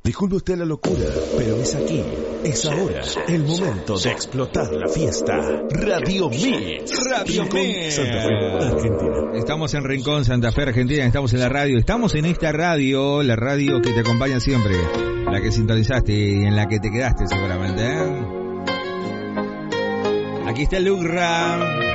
Disculpe usted la locura, pero es aquí, es ahora, el momento de explotar la fiesta. Radio Mix, Radio Mix, Santa Fe, Argentina. Estamos en Rincón, Santa Fe, Argentina, estamos en la radio, estamos en esta radio, la radio que te acompaña siempre, la que sintonizaste y en la que te quedaste seguramente, ¿eh? Aquí está el Lugra.